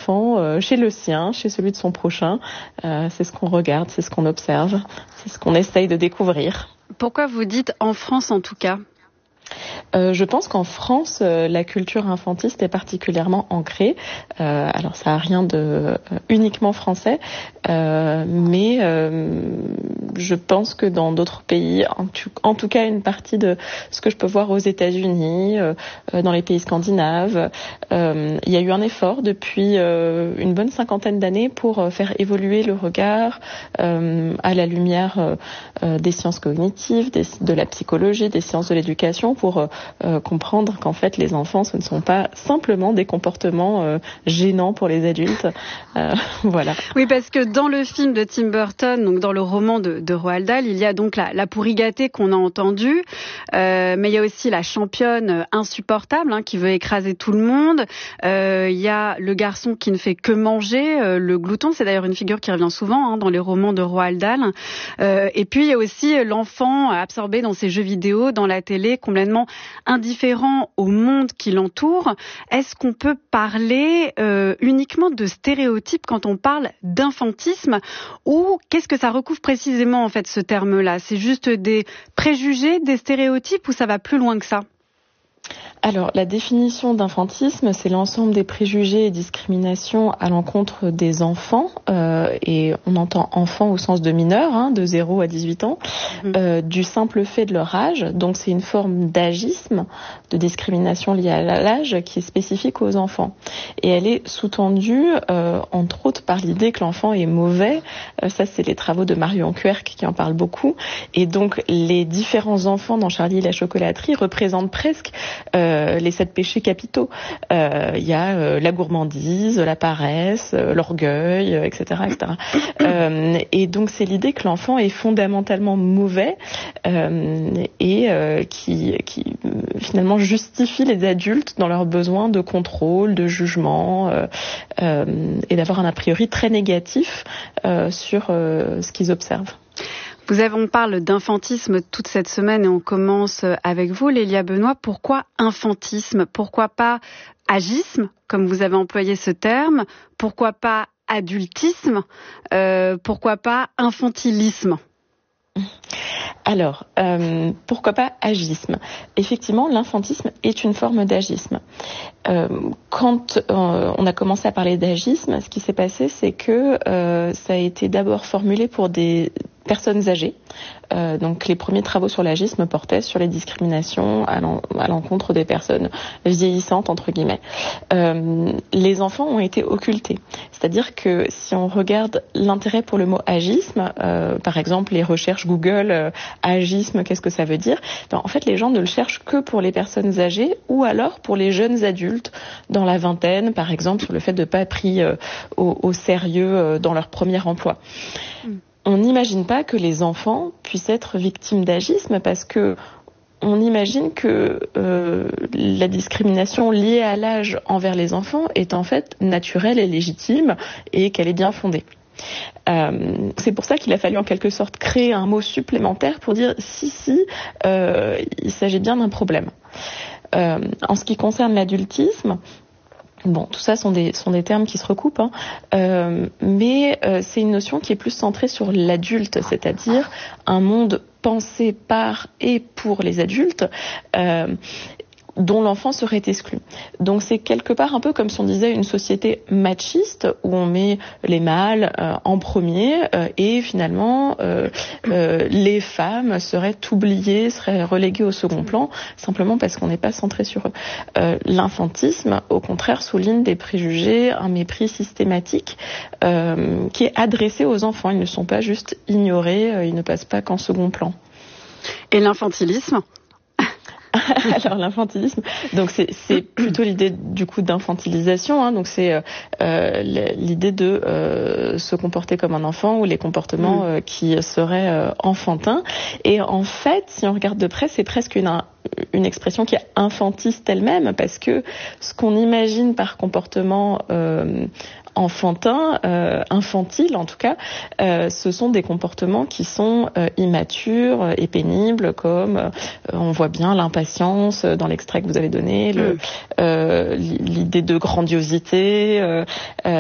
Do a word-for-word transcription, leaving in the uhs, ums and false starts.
l'enfant euh, chez le sien, chez celui de son prochain. Euh, c'est ce qu'on regarde, c'est ce qu'on observe, c'est ce qu'on essaye de découvrir. Pourquoi vous dites en France en tout cas ? Euh, je pense qu'en France, euh, la culture infantiste est particulièrement ancrée. Euh, alors, ça n'a rien de euh, uniquement français, euh, mais euh, je pense que dans d'autres pays, en tout, en tout cas une partie de ce que je peux voir aux États-Unis, euh, dans les pays scandinaves, euh, il y a eu un effort depuis euh, une bonne cinquantaine d'années pour euh, faire évoluer le regard euh, à la lumière euh, des sciences cognitives, des, de la psychologie, des sciences de l'éducation, pour euh, Euh, comprendre qu'en fait les enfants ce ne sont pas simplement des comportements euh, gênants pour les adultes. Euh, voilà. Oui, parce que dans le film de Tim Burton, donc dans le roman de, de Roald Dahl, il y a donc la, la pourri gâtée qu'on a entendue, euh, mais il y a aussi la championne insupportable hein, qui veut écraser tout le monde. Euh, il y a le garçon qui ne fait que manger, euh, le glouton, c'est d'ailleurs une figure qui revient souvent hein, dans les romans de Roald Dahl. Euh, et puis il y a aussi l'enfant absorbé dans ses jeux vidéo, dans la télé, complètement indifférent au monde qui l'entoure. Est-ce qu'on peut parler euh, uniquement de stéréotypes quand on parle d'infantisme, ou qu'est-ce que ça recouvre précisément en fait ce terme-là ? C'est juste des préjugés, des stéréotypes, ou ça va plus loin que ça ? Alors, la définition d'infantisme, c'est l'ensemble des préjugés et discriminations à l'encontre des enfants, euh, et on entend enfants au sens de mineurs, hein, de zéro à dix-huit ans, mmh. euh, du simple fait de leur âge. Donc, c'est une forme d'agisme, de discrimination liée à l'âge qui est spécifique aux enfants. Et elle est sous-tendue, euh, entre autres, par l'idée que l'enfant est mauvais. Euh, ça, c'est les travaux de Marion Querc qui en parlent beaucoup. Et donc, les différents enfants dans Charlie et la chocolaterie représentent presque euh, les sept péchés capitaux. Il euh, y a euh, la gourmandise, la paresse, euh, l'orgueil, euh, et cetera, et cetera. euh, et donc c'est l'idée que l'enfant est fondamentalement mauvais euh, et euh, qui, qui finalement justifie les adultes dans leurs besoins de contrôle, de jugement euh, euh, et d'avoir un a priori très négatif euh, sur euh, ce qu'ils observent. Vous avez, on parle d'infantisme toute cette semaine et on commence avec vous, Lélia Benoît. Pourquoi infantisme ? Pourquoi pas agisme, comme vous avez employé ce terme ? Pourquoi pas adultisme ? euh, Pourquoi pas infantilisme ? Alors, euh, pourquoi pas agisme ? Effectivement, l'infantisme est une forme d'agisme. Euh, quand euh, on a commencé à parler d'agisme, ce qui s'est passé, c'est que euh, ça a été d'abord formulé pour des personnes âgées. Euh, donc les premiers travaux sur l'agisme portaient sur les discriminations à, l'en, à l'encontre des personnes vieillissantes, entre guillemets. Euh, les enfants ont été occultés. C'est-à-dire que si on regarde l'intérêt pour le mot agisme, euh, par exemple les recherches Google, euh, agisme, qu'est-ce que ça veut dire ? Ben, en fait, les gens ne le cherchent que pour les personnes âgées ou alors pour les jeunes adultes dans la vingtaine, par exemple, sur le fait de ne pas être pris euh, au, au sérieux euh, dans leur premier emploi. Mm. On n'imagine pas que les enfants puissent être victimes d'agisme parce que on imagine que euh, la discrimination liée à l'âge envers les enfants est en fait naturelle et légitime et qu'elle est bien fondée. Euh, c'est pour ça qu'il a fallu en quelque sorte créer un mot supplémentaire pour dire si, si, euh, il s'agit bien d'un problème. Euh, en ce qui concerne l'adultisme, bon, tout ça sont des sont des termes qui se recoupent, hein. euh, mais euh, c'est une notion qui est plus centrée sur l'adulte, c'est-à-dire un monde pensé par et pour les adultes, euh, dont l'enfant serait exclu. Donc c'est quelque part un peu comme si on disait une société machiste où on met les mâles euh, en premier euh, et finalement euh, euh, les femmes seraient oubliées, seraient reléguées au second plan simplement parce qu'on n'est pas centré sur eux. Euh, l'infantisme, au contraire, souligne des préjugés, un mépris systématique euh, qui est adressé aux enfants. Ils ne sont pas juste ignorés, euh, ils ne passent pas qu'en second plan. Et l'infantilisme ? Alors l'infantilisme, donc c'est, c'est plutôt l'idée du coup d'infantilisation, hein, donc c'est euh, l'idée de euh, se comporter comme un enfant ou les comportements euh, qui seraient euh, enfantins. Et en fait, si on regarde de près, c'est presque une une expression qui est infantiste elle-même, parce que ce qu'on imagine par comportement euh, enfantin, euh, infantile en tout cas, euh, ce sont des comportements qui sont euh, immatures et pénibles, comme euh, on voit bien l'impatience dans l'extrait que vous avez donné, le, euh, l'idée de grandiosité, euh,